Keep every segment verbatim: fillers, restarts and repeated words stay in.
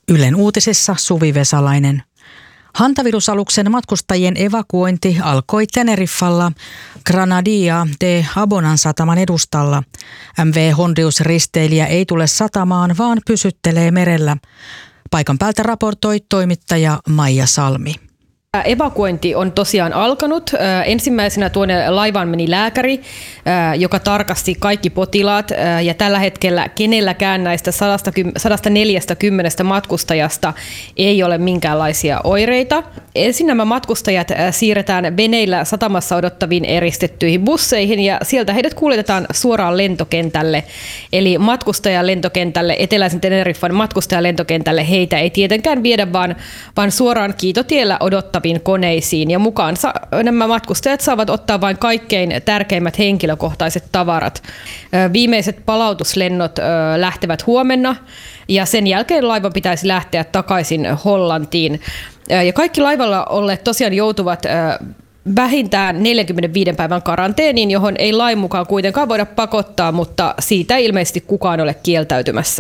Ylen uutisissa Suvi Vesalainen. Hantavirusaluksen matkustajien evakuointi alkoi Teneriffalla Granadia de Abonan sataman edustalla. M V Hondius-risteilijä ei tule satamaan, vaan pysyttelee merellä. Paikan päältä raportoi toimittaja Maija Salmi. Evakuointi on tosiaan alkanut. Ensimmäisenä tuonne laivaan meni lääkäri, joka tarkasti kaikki potilaat, ja tällä hetkellä kenelläkään näistä sata neljäkymmentä matkustajasta ei ole minkäänlaisia oireita. Ensin nämä matkustajat siirretään veneillä satamassa odottaviin eristettyihin busseihin, ja sieltä heidät kuljetetaan suoraan lentokentälle. Eli matkustajalentokentälle, eteläisen Teneriffan matkustajalentokentälle heitä ei tietenkään viedä, vaan, vaan suoraan kiitotiellä odottaviin koneisiin, ja mukaan nämä matkustajat saavat ottaa vain kaikkein tärkeimmät henkilökohtaiset tavarat. Viimeiset palautuslennot lähtevät huomenna, ja sen jälkeen laiva pitäisi lähteä takaisin Hollantiin. Ja kaikki laivalla olleet tosiaan joutuvat vähintään neljänkymmenenviiden päivän karanteeniin, johon ei lain mukaan kuitenkaan voida pakottaa, mutta siitä ei ilmeisesti kukaan ole kieltäytymässä.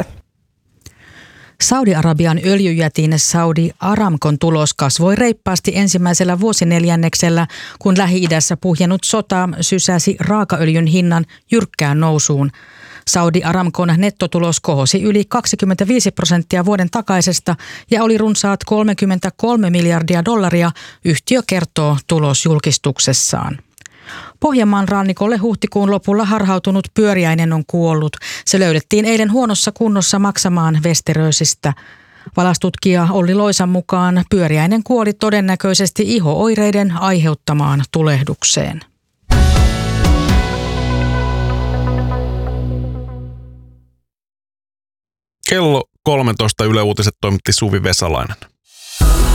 Saudi-Arabian öljyjätin Saudi Aramcon tulos kasvoi reippaasti ensimmäisellä vuosineljänneksellä, kun Lähi-idässä puhjennut sota sysäsi raakaöljyn hinnan jyrkkään nousuun. Saudi Aramcon nettotulos kohosi yli kaksikymmentäviisi prosenttia vuoden takaisesta ja oli runsaat kolmekymmentäkolme miljardia dollaria, yhtiö kertoo tulosjulkistuksessaan. Pohjanmaan rannikolle huhtikuun lopulla harhautunut pyöriäinen on kuollut. Se löydettiin eilen huonossa kunnossa Maksamaan Westerösistä. Valastutkija Olli Loisan mukaan pyöriäinen kuoli todennäköisesti iho-oireiden aiheuttamaan tulehdukseen. Kello kolmetoista Yle Uutiset toimitti Suvi Vesalainen.